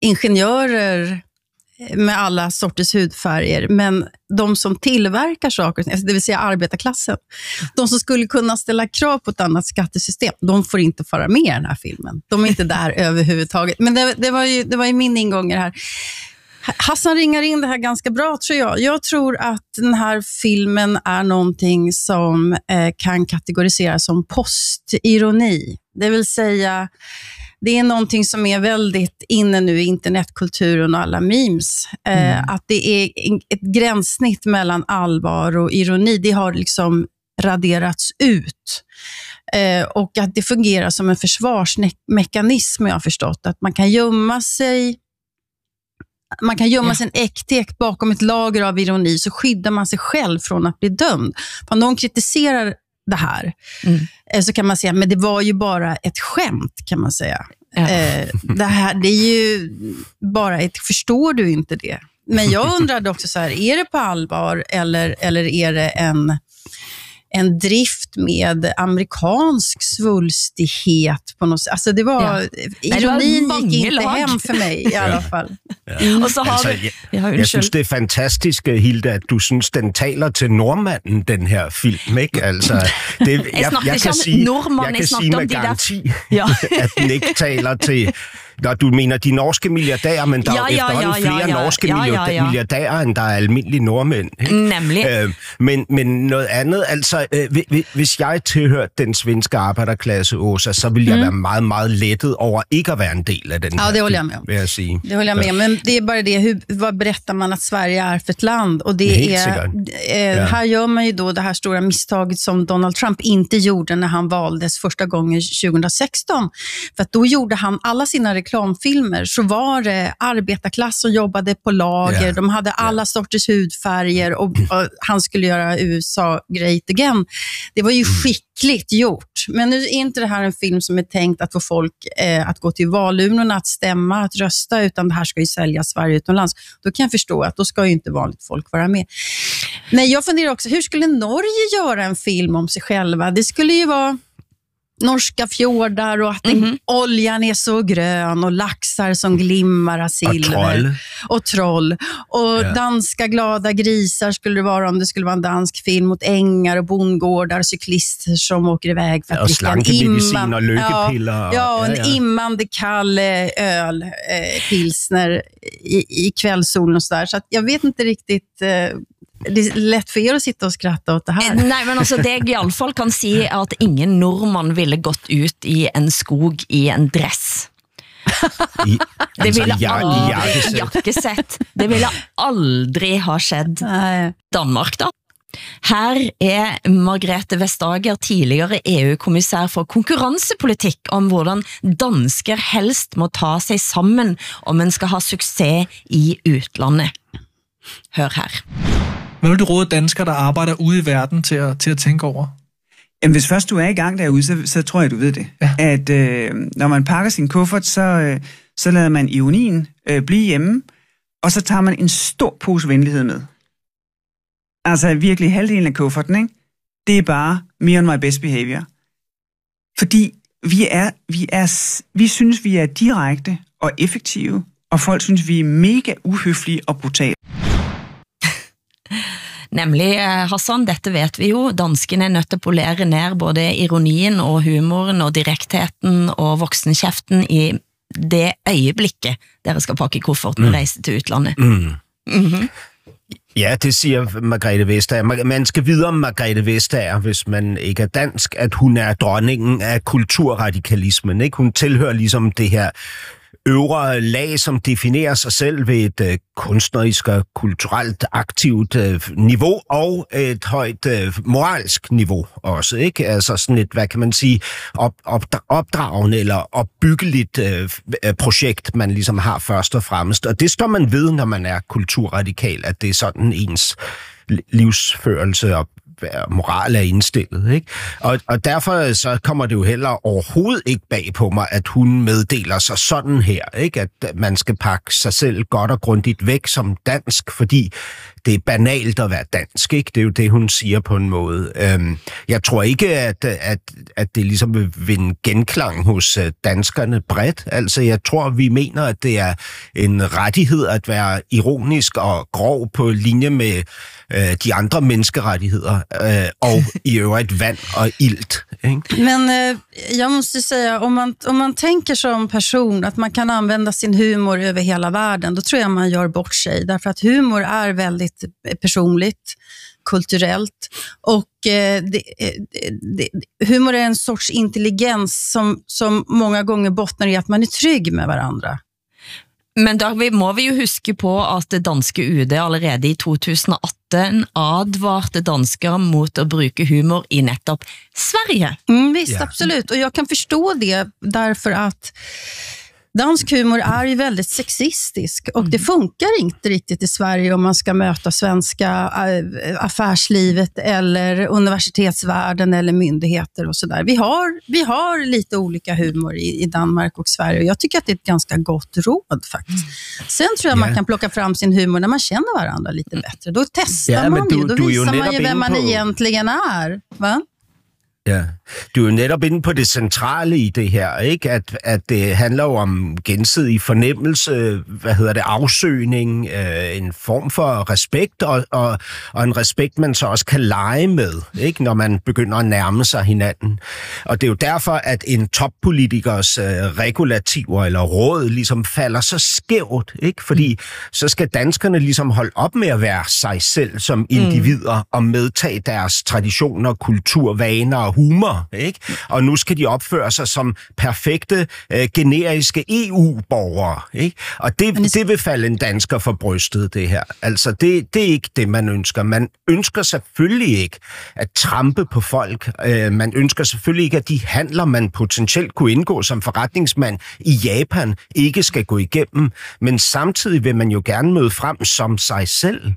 ingenjörer med alla sorters hudfärger, men de som tillverkar saker, det vill säga arbetarklassen, de som skulle kunna ställa krav på ett annat skattesystem, de får inte fara med i den här filmen. De är inte där överhuvudtaget. Men det var ju min ingång i det här. Hassan ringar in det här ganska bra, tror jag. Jag tror att den här filmen är någonting som kan kategoriseras som postironi. Det vill säga, det är någonting som är väldigt inne nu i internetkulturen och alla memes. Att det är ett gränssnitt mellan allvar och ironi. Det har liksom raderats ut. Och att det fungerar som en försvarsmekanism, jag har förstått. Att man kan gömma sig sin äktek bakom ett lager av ironi, så skyddar man sig själv från att bli dömd. För om någon kritiserar det här, så kan man säga, men det var ju bara ett skämt, kan man säga. Det är ju bara förstår du inte det? Men jag undrade också så här, är det på allvar eller är det en drift med amerikansk svulstighet på något sätt? Alltså det var, ironin gick inte hem för mig i alla fall. Og så har jeg synes, det er fantastisk, Hilde, at du synes, den taler til nordmanden, den her film, ikke? Altså, jeg kan sige med garanti, at den ikke taler til... Når du mener de norske milliardærer, men der er efterhånden flere norske milliardærer, end der er almindelige nordmænd. Ikke? Nemlig. Men noget andet, altså, hvis jeg tilhørte den svenske arbejderklasse, Åsa, så ville jeg være meget, meget lettet over ikke at være en del af den her det håller jag med om. Vil jeg sige. Det håller jag med om, men det är bara det, vad berättar man att Sverige är för ett land? Och det är här gör man ju då det här stora misstaget som Donald Trump inte gjorde när han valdes första gången 2016. För att då gjorde han alla sina reklamfilmer, så var det arbetarklass som jobbade på lager. De hade alla sorters hudfärger och han skulle göra USA great again. Det var ju skickligt gjort. Men nu är inte det här en film som är tänkt att få folk att gå till valurnorna, att stämma, att rösta, utan det här ska ju sälja Sverige utomlands. Då kan jag förstå att då ska ju inte vanligt folk vara med. Nej, jag funderar också, hur skulle Norge göra en film om sig själva? Det skulle ju vara norska fjordar och att oljan är så grön och laxar som glimmar av silver. Och troll. Och danska glada grisar skulle det vara om det skulle vara en dansk film, mot ängar och bondgårdar, cyklister som åker iväg för att dricka en imman. Och lyckepiller. Och en immande kall öl, pilsner i kvällssolen och sådär. Så att jag vet inte riktigt... Det är lätt för er att sitta och skratta åt det här. Nej, men altså, det jeg i alle fall kan si er at ingen nordmann ville gått ut i en skog i en dress. Det ville aldri jakkesett. Det ville aldri ha skjedd. Danmark da. Her er Margrethe Vestager, tidligere EU-kommissær for konkurrensepolitikk, om hvordan dansker helst må ta sig sammen om en skal ha succes i utlandet. Hør her. Hvad vil du råde danskere, der arbejder ude i verden til at tænke over? Jamen, hvis først du er i gang derude, så tror jeg, du ved det. Ja. At når man pakker sin kuffert, så lader man ironien blive hjemme, og så tager man en stor pose venlighed med. Altså virkelig halvdelen af kufferten, ikke? Det er bare me on my best behavior. Fordi vi synes, vi er direkte og effektive, og folk synes, vi er mega uhøflige og brutale. Nemlig, Hassan, dette vet vi jo. Danskene er nødt til at polere ned både ironien og humoren og direktheten og voksenkjeften i det øjeblikket, dere skal pakke kufferten og rejse til utlandet. Ja, det siger Margrethe Vestager. Man skal vide om Margrethe Vestager, hvis man ikke er dansk, at hun er dronningen af kulturradikalismen. Ikke? Hun tilhører ligesom det her øvre lag, som definerer sig selv ved et kunstnerisk og kulturelt aktivt niveau og et højt moralsk niveau også, ikke? Altså sådan et, hvad kan man sige, opdragende eller opbyggeligt projekt, man ligesom har først og fremmest. Og det står man ved, når man er kulturradikal, at det er sådan ens livsførelse og moral er indstillet, ikke? Og derfor så kommer det jo heller overhovedet ikke bag på mig, at hun meddeler sig sådan her, ikke? At man skal pakke sig selv godt og grundigt væk som dansk, fordi det er banalt at være dansk, ikke? Det er jo det, hun siger på en måde. Jeg tror ikke, at det ligesom vil vinde genklang hos danskerne bredt. Altså, jeg tror, vi mener, at det er en rettighed at være ironisk og grov på linje med de andre menneskerettigheder, og i øvrigt vand och ilt. Men jag måste säga, om man tänker som person att man kan använda sin humor över hela världen, då tror jag man gör bort sig. Därför att humor är väldigt personligt, kulturellt, och humor är en sorts intelligens som många gånger bottnar i att man är trygg med varandra. Men da må vi jo huske på at det danske UD allerede i 2018 advarte danskere mot at bruke humor i nettopp Sverige. Visst, ja. Absolut. Och jag kan förstå det därför att dansk humor är ju väldigt sexistisk och det funkar inte riktigt i Sverige om man ska möta svenska affärslivet eller universitetsvärlden eller myndigheter och sådär. Vi har lite olika humor i Danmark och Sverige och jag tycker att det är ett ganska gott råd faktiskt. Sen tror jag man kan plocka fram sin humor när man känner varandra lite bättre. Då testar man ju, då visar man ju vem man egentligen är. Va? Ja, du er jo netop inde på det centrale i det her, ikke? At det handler jo om gensidig fornemmelse, afsøgning, en form for respekt, og en respekt, man så også kan lege med, ikke? Når man begynder at nærme sig hinanden. Og det er jo derfor, at en toppolitikers regulativer eller råd ligesom falder så skævt, ikke? Fordi så skal danskerne ligesom holde op med at være sig selv som individer og medtage deres traditioner, kultur, vaner og humor, ikke? Og nu skal de opføre sig som perfekte, generiske EU-borgere, ikke? Og det vil falde en dansker for brystet, det her. Altså, det er ikke det, man ønsker. Man ønsker selvfølgelig ikke at trampe på folk. Man ønsker selvfølgelig ikke, at de handler, man potentielt kunne indgå som forretningsmand i Japan, ikke skal gå igennem. Men samtidig vil man jo gerne møde frem som sig selv.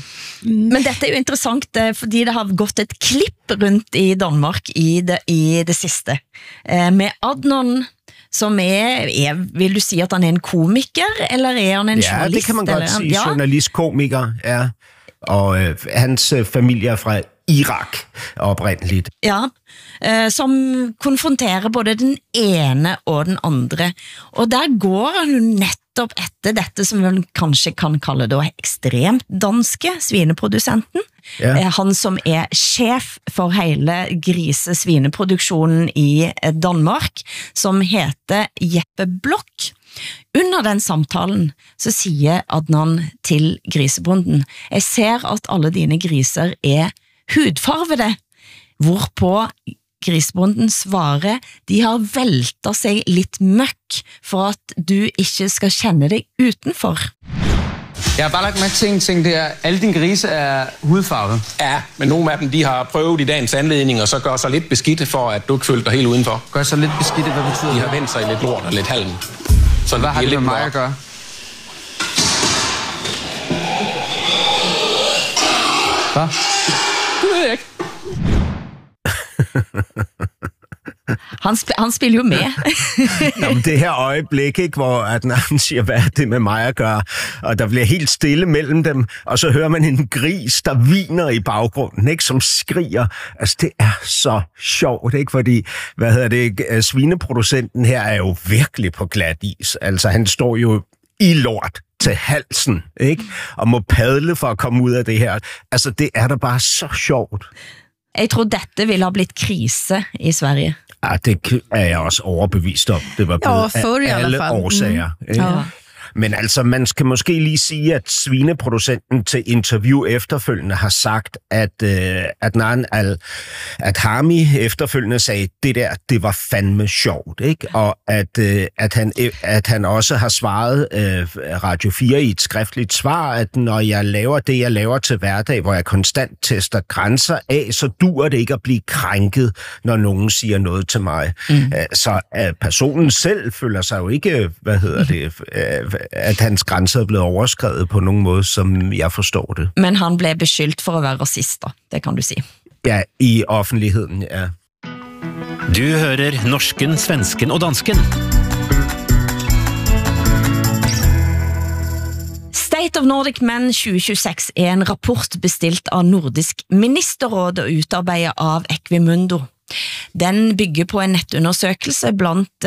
Men dette er jo interessant, fordi det har gått et klipp rundt i Danmark i det sidste, med Adnan, som vil du si at han er en komiker, eller er han en journalist? Ja, det kan man godt sige, journalist-komiker, ja. Og hans familie er fra Irak oprindeligt. Ja, som konfronterer både den ene og den andre. Og der går han nettopp etter dette som vi kanskje kan kalle det ekstremt danske svineprodusenten. Ja. Han som er chef for hele grisesvineproduksjonen i Danmark, som heter Jeppe Blok. Under den samtalen så sier Adnan til grisebonden: jeg ser at alle dine griser er hudfarvede, hvorpå grisebonden svarer: de har veltet sig lidt møkk for at du ikke skal kende dig utenfor. Jeg har bare lagt mærke til en ting, det er, alle dine grise er hudfarvet. Ja, men nogle af dem, de har prøvet i dagens anledning, og så gør sig lidt beskidt for, at du ikke føler dig helt udenfor. Gør sig lidt beskidt, hvad betyder det? De har vendt sig i lidt lort og lidt halm. Så hvad har det med mig at gøre? Hvad? Det ved jeg ikke. Han spiller jo med. Nå, men det her øjeblik, ikke, hvor han siger, hvad er det med mig at gøre? Og der bliver helt stille mellem dem, og så hører man en gris, der hviner i baggrunden, ikke, som skriger. Altså, det er så sjovt, ikke? Fordi, svineproducenten her er jo virkelig på glat is. Altså, han står jo i lort til halsen, ikke? Og må padle for at komme ud af det her. Altså, det er da bare så sjovt. Jeg tror, dette ville have blitt krise i Sverige. Ja, det er jeg også overbevist om. Det var blevet af alle årsager. Ja. Men altså, man skal måske lige sige, at svineproducenten til interview efterfølgende har sagt, at Adnan al-Hami efterfølgende sagde, det var fandme sjovt, ikke? Og at han også har svaret Radio 4 i et skriftligt svar, at når jeg laver det, jeg laver til hverdag, hvor jeg konstant tester grænser af, så duer det ikke at blive krænket, når nogen siger noget til mig. Så personen selv føler sig jo ikke, at hans grænser er blevet overskrevet på nogen måde, som jeg forstår det. Men han blev beskyldt for at være racist, det kan du sige. Ja, i offentligheden, ja. Du hører norsken, svensken og dansken. State of Nordic Men 2026 er en rapport bestilt av Nordisk Ministerråd og utarbeidet av Equimundo. Den bygger på en nettundersøkelse blant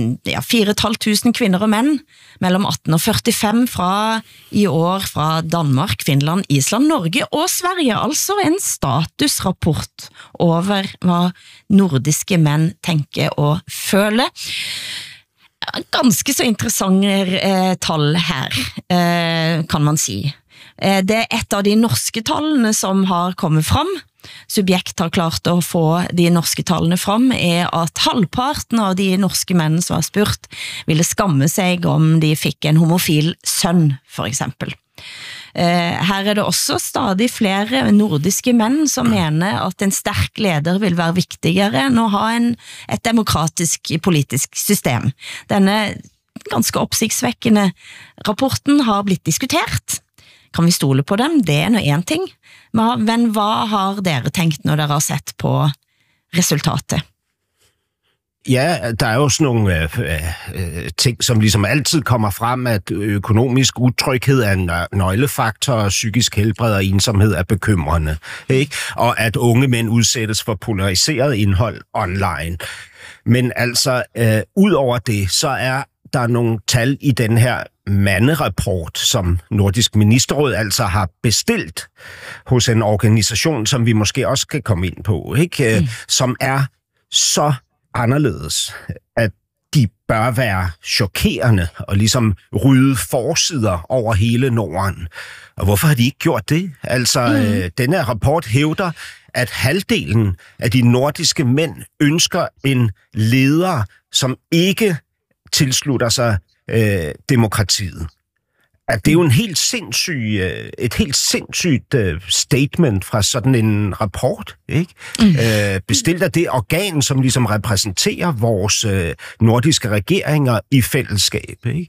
4.500 kvinner og menn mellom 18 og 45 i år fra Danmark, Finland, Island, Norge og Sverige. Altså en statusrapport over hva nordiske menn tenker og føler. Ganske så interessante tall her, kan man si. Det er et av de norske tallene som har kommet fram. Subjekt har klart å få de norske tallene fram, er at halvparten av de norske menn som har spurt ville skamme seg om de fikk en homofil sønn, for eksempel. Her er det også stadig flere nordiske menn som mener at en sterk leder vil være viktigere enn å ha et demokratisk politisk system. Denne ganske oppsiktsvekkende rapporten har blitt diskutert. Kan vi stole på dem? Det er noe en ting. Men hva har dere tenkt når dere har sett på resultatet? Ja, der er jo sådan nogle ting, som ligesom altid kommer frem, at økonomisk utryghed er en nøglefaktor, og psykisk helbred og ensomhed er bekymrende, ikke? Og at unge mænd udsættes for polariseret indhold online. Men altså, ud over det, så er der nogle tal i den her manderapport, som Nordisk Ministerråd altså har bestilt hos en organisation, som vi måske også kan komme ind på, ikke? Som er så anderledes, at de bør være chokerende og ligesom rydde forsider over hele Norden. Og hvorfor har de ikke gjort det? Altså, denne rapport hævder, at halvdelen af de nordiske mænd ønsker en leder, som ikke tilslutter sig demokratiet. At det er jo et helt sindssygt statement fra sådan en rapport, ikke? Bestilt af det organ, som ligesom repræsenterer vores nordiske regeringer i fællesskab, ikke?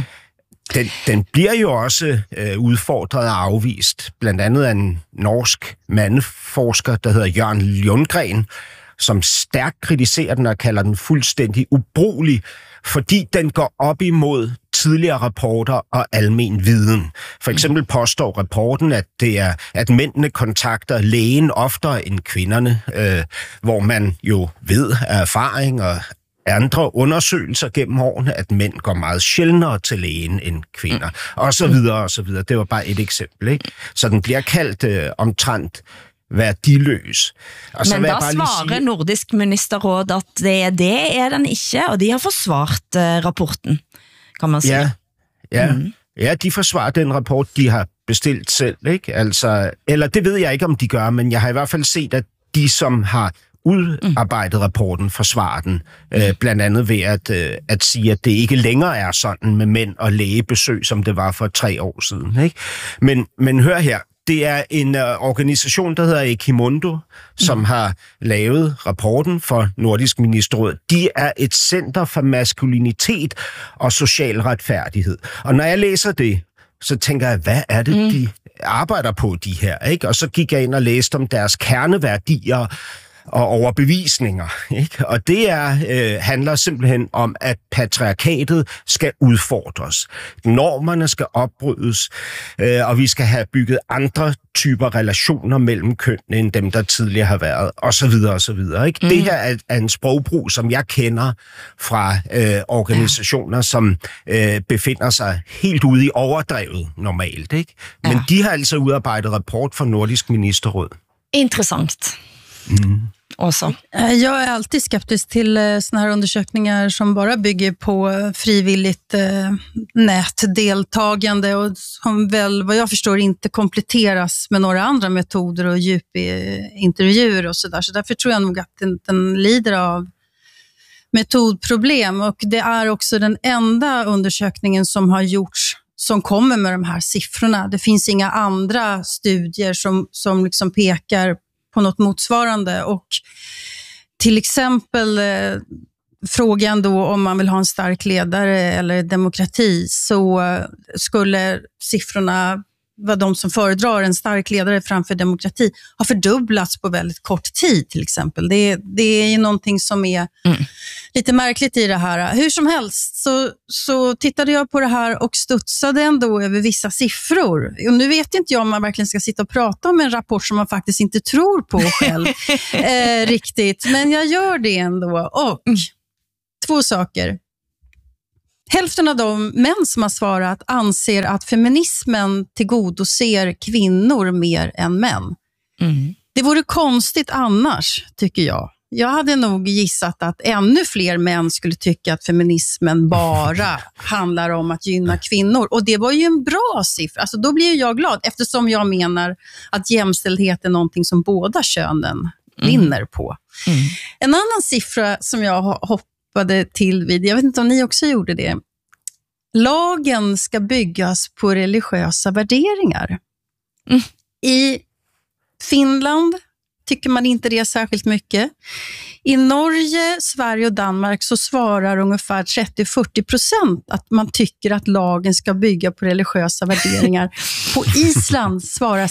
Den bliver jo også udfordret og afvist, blandt andet af en norsk mandeforsker, der hedder Jørgen Lundgren, som stærkt kritiserer den og kalder den fuldstændig ubrugelig, fordi den går op imod tidligere rapporter og almen viden. For eksempel påstår rapporten, at det er, at mændene kontakter lægen oftere end kvinderne, hvor man jo ved af erfaring og andre undersøgelser gennem årene, at mænd går meget sjældnere til lægen end kvinder, og så videre, og så videre. Det var bare et eksempel, ikke? Så den bliver kaldt omtrent værdiløs. Og så men da svarer Nordisk Ministerråd at det er den ikke, og de har forsvart rapporten, kan man sige. Ja, de forsvarer den rapport, de har bestilt selv, ikke? Altså, eller det ved jeg ikke, om de gør, men jeg har i hvert fald set, at de, som har udarbejdet rapporten, forsvarer den. Blandt andet ved at sige, at det ikke længere er sådan med mænd og lægebesøg, som det var for 3 år siden, ikke? Men hør her, det er en organisation, der hedder Equimundo, som har lavet rapporten for Nordisk Ministerråd. De er et center for maskulinitet og social retfærdighed. Og når jeg læser det, så tænker jeg, hvad er det, de arbejder på, de her, ikke? Og så gik jeg ind og læste om deres kerneværdier og overbevisninger, ikke? Og det handler simpelthen om, at patriarkatet skal udfordres. Normerne skal opbrydes, og vi skal have bygget andre typer relationer mellem kønnene, end dem, der tidligere har været, og så videre, og så videre, ikke? Det her er en sprogbrug, som jeg kender fra organisationer, som befinder sig helt ude i overdrevet normalt, ikke? Men de har altså udarbejdet rapport for Nordisk Ministerråd. Intressant. Också. Jag är alltid skeptisk till såna här undersökningar som bara bygger på frivilligt nätdeltagande och som väl, vad jag förstår, inte kompletteras med några andra metoder och djupintervjuer och sådär. Så därför tror jag nog att den lider av metodproblem, och det är också den enda undersökningen som har gjorts som kommer med de här siffrorna. Det finns inga andra studier som liksom pekar på något motsvarande, och till exempel frågan då om man vill ha en stark ledare eller demokrati, så skulle siffrorna vad de som föredrar en stark ledare framför demokrati har fördubblats på väldigt kort tid till exempel. Det är ju någonting som är lite märkligt i det här. Hur som helst så tittade jag på det här och studsade ändå över vissa siffror. Och nu vet inte jag om man verkligen ska sitta och prata om en rapport som man faktiskt inte tror på själv riktigt. Men jag gör det ändå. Och 2 saker. Hälften av de män som har svarat anser att feminismen tillgodoser kvinnor mer än män. Det vore konstigt annars, tycker jag. Jag hade nog gissat att ännu fler män skulle tycka att feminismen bara handlar om att gynna kvinnor. Och det var ju en bra siffra. Alltså då blir jag glad eftersom jag menar att jämställdhet är någonting som båda könen vinner på. En annan siffra som jag hoppade till vid, jag vet inte om ni också gjorde det. Lagen ska byggas på religiösa värderingar. I Finland tycker man inte det särskilt mycket. I Norge, Sverige och Danmark så svarar ungefär 30-40% att man tycker att lagen ska bygga på religiösa värderingar. På Island svarar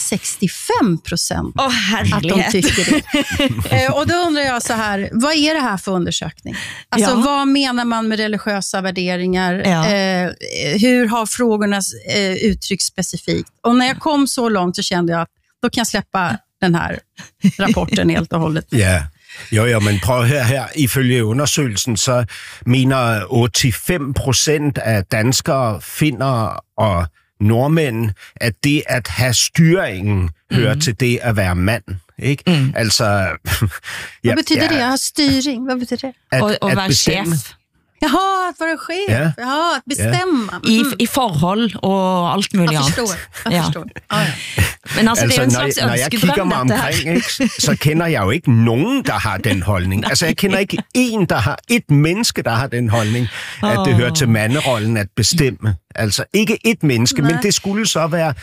65% att de tycker det. Och då undrar jag så här, vad är det här för undersökning? Alltså vad menar man med religiösa värderingar? Hur har frågorna uttryckt specifikt? Och när jag kom så långt så kände jag att då kan jag släppa den här rapporten helt och hållet. Ja. Jo, men prøv her. Ifølge undersøgelsen, så mener 85% af danskere, finner og nordmænd, at det at have styringen hører til det at være mand. Ikke? Altså, vad betyder det? Att ha styring? Vad betyder det? Och vara chef. Jaha, att vara chef. Ja, att bestämma. I forhold och allt möjligt annat. Jag förstår. Ja. Men alltså, det är en slags når jeg kigger mig omkring, ikke, så kender jeg jo ikke nogen, der har den holdning. Altså, jeg kender ikke et menneske, der har den holdning, at det hører til manderollen at bestemme. Altså, ikke et menneske, men det skulle så være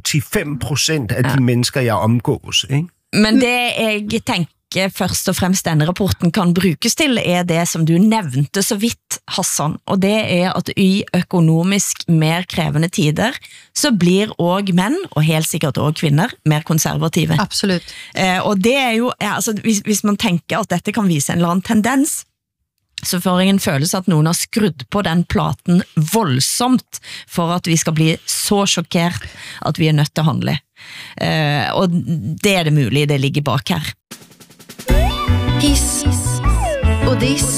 85% af de mennesker, jeg omgås. Ikke? Men det jeg tænker først og fremst denne rapporten kan brukes til, er det som du nevnte så vidt, Hassan, og det er at i økonomisk mer krevende tider, så blir også menn, og helt sikkert også kvinner, mer konservative. Absolut. Og det er jo, altså, hvis man tenker at dette kan vise en eller annen tendens, så får jeg en følelse at noen har skrudd på den platen voldsomt for at vi skal bli så sjokkert at vi er nødt til å handle. Og det er det mulig, det ligger bak her. Hiss og diss.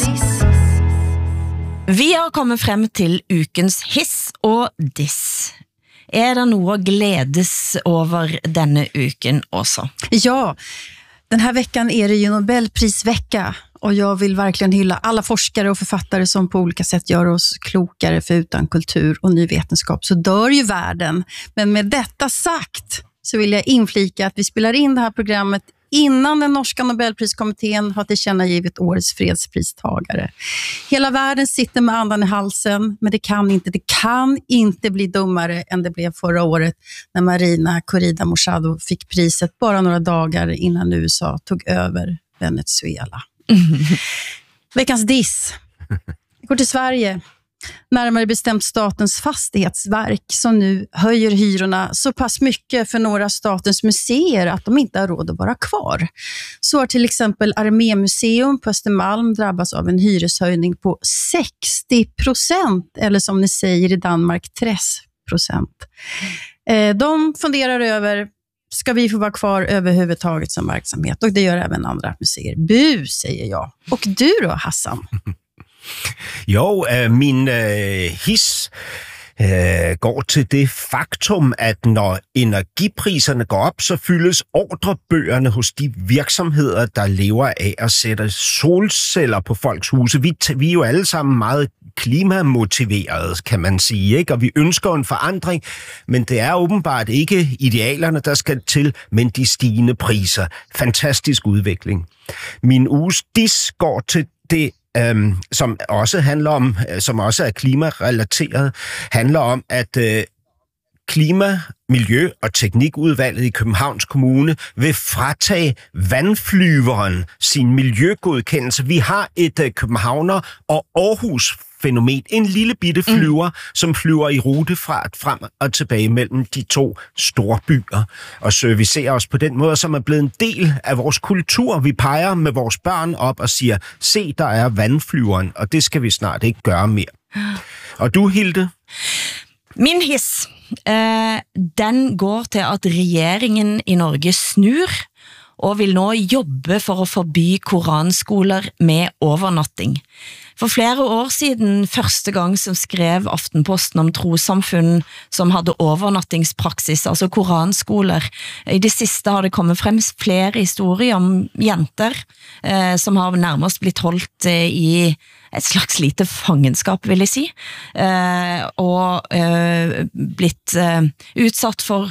Vi har kommet frem til ukens hiss og diss. Er det noe å gledes over denne uken også? Ja, den här veckan är det ju Nobelprisvecka och jag vill verkligen hylla alla forskare och författare som på olika sätt gör oss klokare, för utan kultur och ny vetenskap så dör ju världen. Men med detta sagt så vill jag inflika att vi spelar in det här programmet innan den norska Nobelpriskommittén har tillkännagivit årets fredspristagare. Hela världen sitter med andan i halsen, men det kan inte bli dummare än det blev förra året när Marina Corrida-Machado fick priset bara några dagar innan USA tog över Venezuela. Veckans diss. Vi går till Sverige. Närmare bestämt Statens fastighetsverk som nu höjer hyrorna så pass mycket för några statens museer att de inte har råd att vara kvar. Så har till exempel Armémuseum på Östermalm drabbats av en hyreshöjning på 60%, eller som ni säger i Danmark 30%. De funderar över, ska vi få vara kvar överhuvudtaget som verksamhet? Och det gör även andra museer. Bu, säger jag. Och du då, Hassan? Jo, min hiss går til det faktum, at når energipriserne går op, så fyldes ordrebøgerne hos de virksomheder, der lever af at sætte solceller på folks huse. Vi er jo alle sammen meget klimamotiverede, kan man sige, ikke? Og vi ønsker en forandring, men det er åbenbart ikke idealerne, der skal til, men de stigende priser. Fantastisk udvikling. Min uges diss går til det, som også handler om, som også er klimarelateret, handler om, at Klima, Miljø- og Teknikudvalget i Københavns Kommune vil fratage vandflyveren sin miljøgodkendelse. Vi har et københavner og Aarhus fænomen. En lille bitte flyver, som flyver i rutefart frem og tilbage mellem de to store byer og servicerer os på den måde, som er blevet en del af vores kultur. Vi peger med vores børn op og siger, se, der er vandflyveren, og det skal vi snart ikke gøre mere. Og du, Hilde? Min hiss, den går til at regeringen i Norge snur og vil nå jobbe for at forby koranskoler med overnatting. For flere år siden, første gang som skrev Aftenposten om trosamfunn som havde overnattingspraksis, altså koranskoler. I det sidste har det kommet frem flere historier om jenter, som har nærmest blitt holdt i et slags lite fangenskap, vil jeg si, og blitt utsatt for